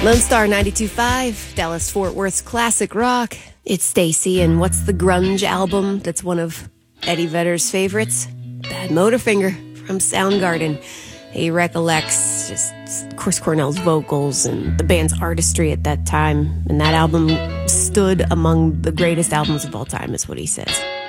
Lone Star 92.5, Dallas-Fort Worth's classic rock. It's Stacy, and what's the grunge album that's one of Eddie Vedder's favorites? Bad Motorfinger from Soundgarden. He recollects just Chris Cornell's vocals and the band's artistry at that time, and that album stood among the greatest albums of all time, is what he says.